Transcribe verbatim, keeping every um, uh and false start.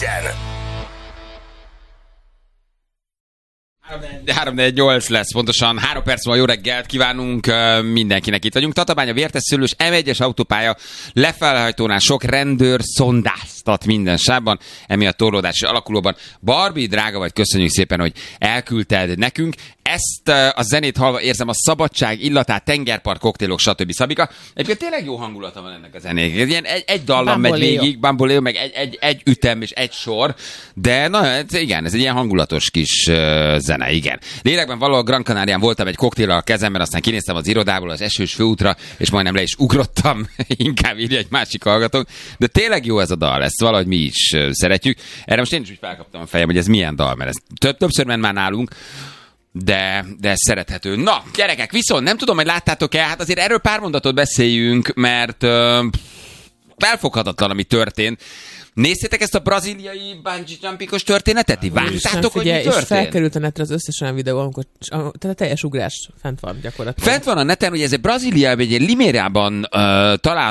három négy nyolc lesz, pontosan három perc van, jó reggelt kívánunk mindenkinek, itt vagyunk. Tatabánya Vértesszőlős em egyes autópálya lefelhajtónál sok rendőr szondáztat minden sávban, emiatt torlódási alakulóban. Barbie, drága vagy, köszönjük szépen, hogy elküldted nekünk. Ezt a zenét hallva érzem a szabadság illatát, tengerpart, koktélok, stb. Szabika. Egyébként tényleg jó hangulata van ennek a zenék. Ilyen egy, egy dallam megy végig, Bamboleo, meg egy, egy, egy ütem és egy sor, de na, igen, ez egy ilyen hangulatos kis uh, zene, igen. Lélekben valahol Gran Canarián voltam egy koktéllal a kezemben, aztán kinéztem az irodából az esős főútra, és majdnem le is ugrottam, inkább írja egy másik hallgatónk. De tényleg jó ez a dal, ezt valahogy mi is uh, szeretjük. Erre most én is úgy felkaptam a fejem, hogy ez milyen dal, mert ez több, többször ment már nálunk, De, de ez szerethető. Na, gyerekek, viszont nem tudom, hogy láttátok-e, hát azért erről pár mondatot beszéljünk, mert uh, felfoghatatlan, ami történt. Néztétek ezt a brazíliai bungee jumpingos történetet? Ti vágtátok, hogy mi történt? És felkerült a netre az összes olyan videó, amikor tehát a teljes ugrás fent van gyakorlatilag. Fent van a neten, hogy ez egy Brazíliában, egy Limérában uh, található